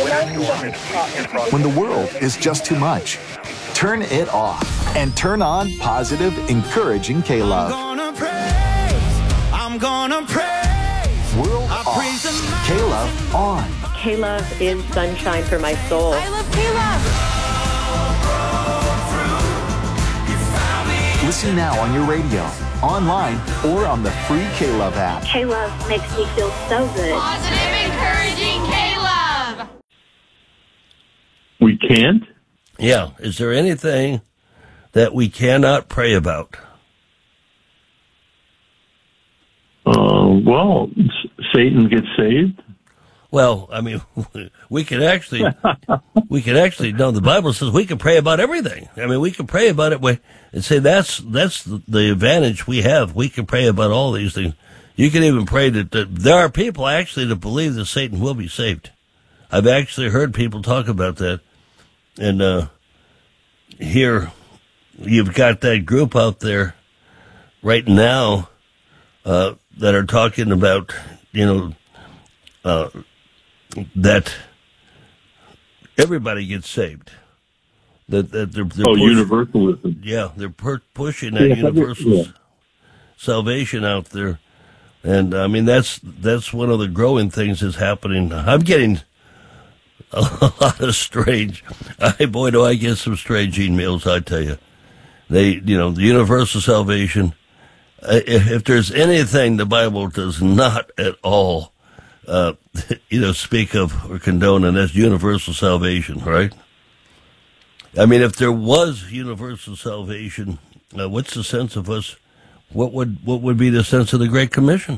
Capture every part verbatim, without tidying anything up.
When the world is just too much, turn it off and turn on positive, encouraging K-Love. I'm gonna praise, I'm gonna praise. World I off, praise the K-Love on. K-Love is sunshine for my soul. I love K-Love. Listen now on your radio, online, or on the free K-Love app. K-Love makes me feel so good. Positive, encouraging K-Love. We can't? Yeah. Is there anything that we cannot pray about? Uh, well, S- Satan gets saved. Well, I mean, we can actually, we can actually, no, the Bible says we can pray about everything. I mean, we can pray about it and say that's, that's the advantage we have. We can pray about all these things. You can even pray that, that there are people actually that believe that Satan will be saved. I've actually heard people talk about that. And, uh, here you've got that group out there right now, uh, that are talking about, you know, uh, that everybody gets saved. That that they're, they're oh, push, universalism. Yeah, they're per, pushing that yeah, universal yeah. salvation out there, and I mean that's that's one of the growing things that's happening. I'm getting a lot of strange. I boy, do I get some strange emails. I tell you, they you know the universal salvation. If, if there's anything the Bible does not at all. Uh, you know, speak of or condone, and that's universal salvation, right? I mean, if there was universal salvation, uh, what's the sense of us? What would what would be the sense of the Great Commission?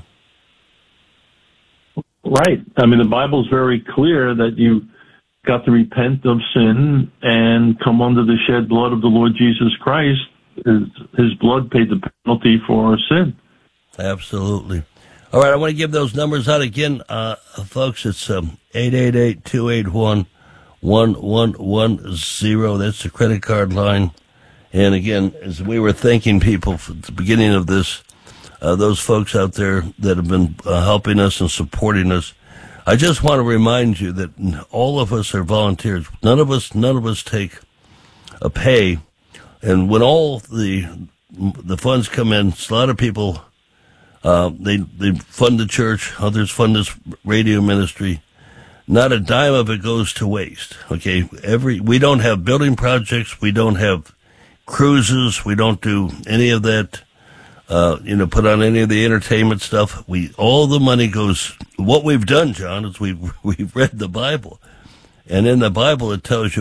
Right. I mean, the Bible's very clear that you got to repent of sin and come under the shed blood of the Lord Jesus Christ. His, his blood paid the penalty for our sin. Absolutely. All right, I want to give those numbers out again, uh, folks. It's um, eight eight eight, two eight one, one one one zero. That's the credit card line. And again, as we were thanking people at the beginning of this, uh, those folks out there that have been uh, helping us and supporting us, I just want to remind you that all of us are volunteers. None of us, none of us take a pay. And when all the the funds come in, a lot of people. Uh, they, they fund the church, others fund this radio ministry. Not a dime of it goes to waste. Okay. Every, we don't have building projects. We don't have cruises. We don't do any of that, uh, you know, put on any of the entertainment stuff. We, all the money goes, what we've done, John, is we've, we've read the Bible. And in the Bible, it tells you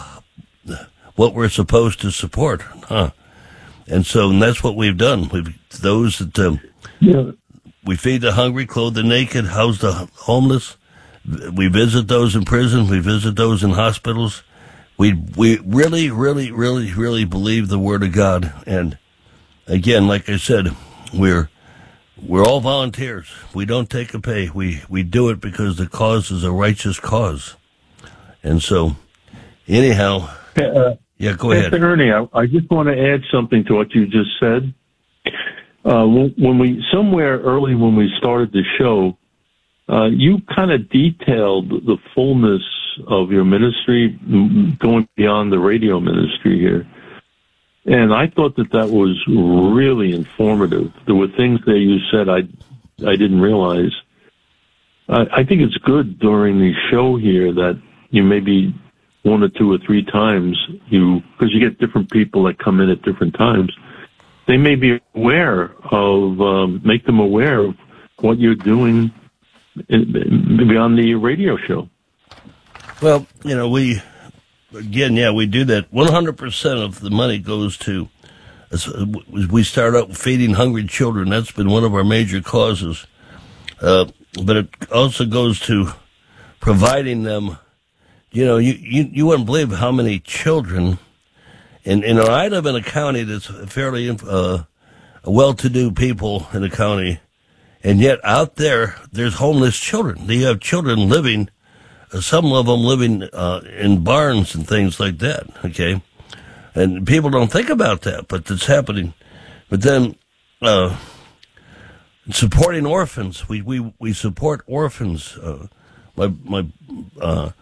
what we're supposed to support, huh? And so, and that's what we've done. We've, those that, um, Yeah. we feed the hungry, clothe the naked, house the homeless. We visit those in prison. We visit those in hospitals. We we really, really, really, really believe the Word of God. And again, like I said, we're we're all volunteers. We don't take a pay. We we do it because the cause is a righteous cause. And so, anyhow, Uh, yeah, go ahead. Pastor Ernie, I, I just want to add something to what you just said. Uh, when, when we, somewhere early when we started the show, uh, you kind of detailed the fullness of your ministry going beyond the radio ministry here. And I thought that that was really informative. There were things that you said I, I didn't realize. I, I think it's good during the show here that you maybe one or two or three times, you, because you get different people that come in at different times. They may be aware of, um, make them aware of what you're doing in, maybe on the radio show. Well, you know, we, again, yeah, we do that. one hundred percent of the money goes to, we start out feeding hungry children. That's been one of our major causes. Uh, but it also goes to providing them, you know, you, you, you wouldn't believe how many children. And, and I live in a county that's fairly uh, well-to-do people in the county, and yet out there, there's homeless children. You have children living, uh, some of them living uh, in barns and things like that, okay? And people don't think about that, but it's happening. But then uh, supporting orphans, we, we, we support orphans. Uh, my my uh,